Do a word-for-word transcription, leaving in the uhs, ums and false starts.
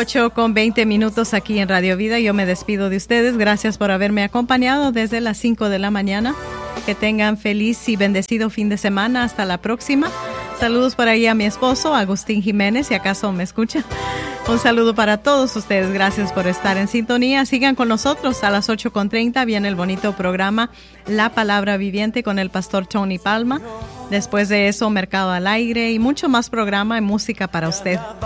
ocho con veinte minutos aquí en Radio Vida. Yo me despido de ustedes. Gracias por haberme acompañado desde las cinco de la mañana. Que tengan feliz y bendecido fin de semana. Hasta la próxima. Saludos por ahí a mi esposo, Agustín Jiménez, si acaso me escucha. Un saludo para todos ustedes. Gracias por estar en sintonía. Sigan con nosotros a las ocho con treinta. Viene el bonito programa La Palabra Viviente con el pastor Tony Palma. Después de eso, Mercado al Aire y mucho más programa y música para usted.